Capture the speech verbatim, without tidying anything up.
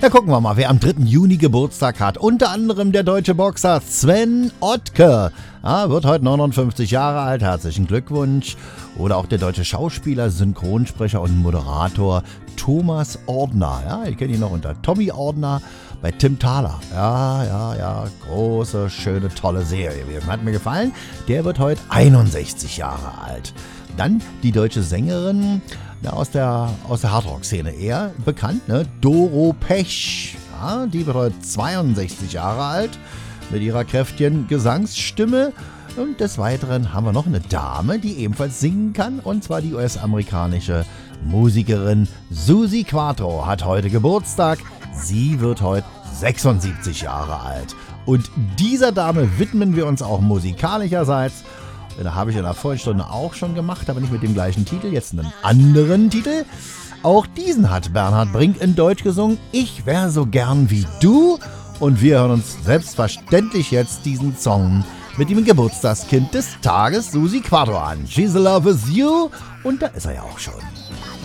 Ja, gucken wir mal, wer am dritten Juni Geburtstag hat. Unter anderem der deutsche Boxer Sven Ottke. Ja, wird heute neunundfünfzig Jahre alt. Herzlichen Glückwunsch. Oder auch der deutsche Schauspieler, Synchronsprecher und Moderator Thomas Ordner. Ja, ich kenne ihn noch unter Tommy Ordner bei Tim Thaler. Ja, ja, ja, große, schöne, tolle Serie. Hat mir gefallen. Der wird heute einundsechzig Jahre alt. Dann die deutsche Sängerin ja, aus der, aus der Hardrock-Szene eher bekannt, ne? Doro Pesch. Ja, die wird heute zweiundsechzig Jahre alt mit ihrer kräftigen Gesangsstimme. Und des Weiteren haben wir noch eine Dame, die ebenfalls singen kann. Und zwar die U S-amerikanische Musikerin Suzi Quatro hat heute Geburtstag. Sie wird heute sechsundsiebzig Jahre alt. Und dieser Dame widmen wir uns auch musikalischerseits. Da habe ich in der Vorstellung auch schon gemacht, aber nicht mit dem gleichen Titel, jetzt einen anderen Titel. Auch diesen hat Bernhard Brink in Deutsch gesungen. Ich wär so gern wie du. Und wir hören uns selbstverständlich jetzt diesen Song mit dem Geburtstagskind des Tages, Suzi Quatro, an. She's in love with you. Und da ist er ja auch schon.